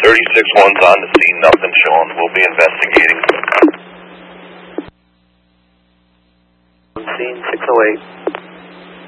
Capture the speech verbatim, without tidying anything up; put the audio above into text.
thirty-six one's on the scene, nothing shown. We'll be investigating. On scene, six oh eight.